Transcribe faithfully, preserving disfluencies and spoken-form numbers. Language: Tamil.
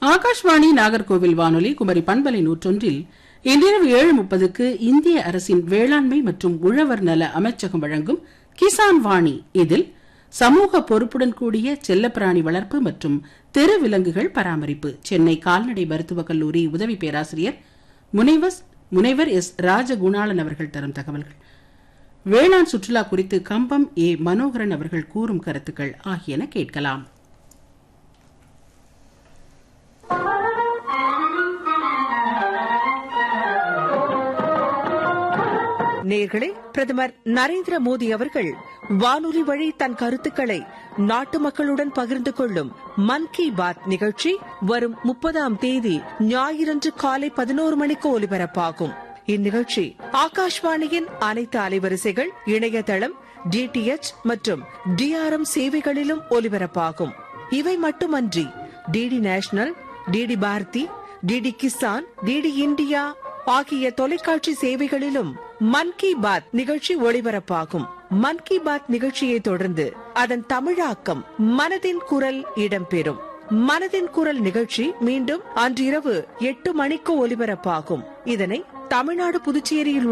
ஆகாஷ்வாணி நாகர்கோவில் வானொலி குமரி பண்பலை நூற்றொன்றில் இன்றிரவு ஏழு முப்பதுக்கு இந்திய அரசின் வேளாண்மை மற்றும் உழவர் நல அமைச்சகம் வழங்கும் கிசான் வாணி. இதில் சமூக பொறுப்புடன் கூடிய செல்லப்பிராணி வளர்ப்பு மற்றும் தெரு விலங்குகள் பராமரிப்பு, சென்னை கால்நடை மருத்துவக் கல்லூரி உதவி பேராசிரியர் முனைவர் முனைவர் எஸ் ராஜகுணாளன் அவர்கள் தரும் தகவல்கள், வேளாண் சுற்றுலா குறித்து கம்பம் ஏ மனோகரன் அவர்கள் கூறும் கருத்துக்கள் ஆகியன கேட்கலாம். நேயர்களே, பிரதமர் நரேந்திர மோடி அவர்கள் வானொலி வழி தன் கருத்துக்களை நாட்டு மக்களுடன் பகிர்ந்து கொள்ளும் மன் கி பாத் நிகழ்ச்சி வரும் முப்பதாம் தேதி ஞாயிறன்று காலை பதினோரு மணிக்கு ஒலிபரப்பாகும். இந்நிகழ்ச்சி ஆகாஷ்வாணியின் அனைத்து அலைவரிசைகள், இணையதளம், டிடிஎச் மற்றும் டிஆர்எம் சேவைகளிலும் ஒலிபரப்பாகும். இவை மட்டுமன்றி DD national, DD Bharathi, DD Kisan, DD India ஆகிய தொலைக்காட்சி சேவைகளிலும் மன் கி பாத் நிகழ்ச்சி ஒளிபரப்பாகும். மன் கி பாத் நிகழ்ச்சியை தொடர்ந்து அதன் தமிழாக்கம் மனதின் குரல் இடம்பெறும். மனதின் குரல் நிகழ்ச்சி மீண்டும் அன்றிரவு எட்டு மணிக்கு ஒலிபரப்பாகும். இதனை தமிழ்நாடு, புதுச்சேரியில்